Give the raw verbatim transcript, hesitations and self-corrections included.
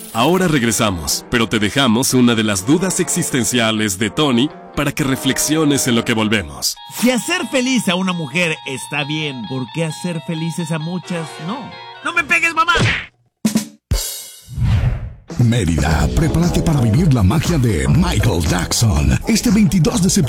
Ahora regresamos, pero te dejamos una de las dudas existenciales de Tony para que reflexiones en lo que volvemos. Si hacer feliz a una mujer está bien, ¿por qué hacer felices a muchas no? ¡No me pegues, mamá! Mérida, prepárate para vivir la magia de Michael Jackson este veintidós de septiembre.